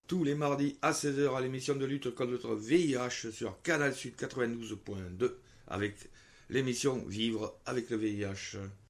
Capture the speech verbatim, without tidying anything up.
tous les mardis à seize heures à l'émission de lutte contre le V I H sur Canal Sud quatre-vingt-douze point deux avec l'émission Vivre avec le V I H.